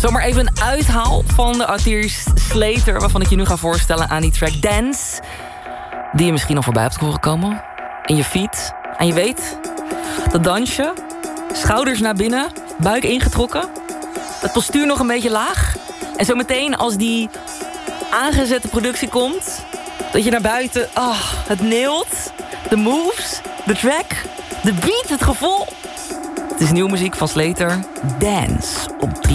Zomaar even een uithaal van de artiest Slater, waarvan ik je nu ga voorstellen aan die track Dance, die je misschien al voorbij hebt horen komen in je feed. En je weet, dat dansje, schouders naar binnen, buik ingetrokken, het postuur nog een beetje laag. En zo meteen als die aangezette productie komt, dat je naar buiten, het neelt, de moves, de track, de beat, het gevoel. Het is nieuwe muziek van Slater, Dance op 3